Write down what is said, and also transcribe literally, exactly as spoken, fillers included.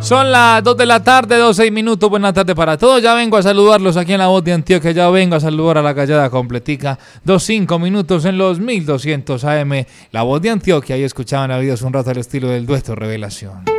Son las dos de la tarde, doce minutos. Buenas tardes para todos. Ya vengo a saludarlos aquí en La Voz de Antioquia. Ya vengo a saludar a la callada completica. Dos, cinco minutos en los mil doscientos A M. La Voz de Antioquia. Ahí escuchaban a videos un rato al estilo del dueto Revelación.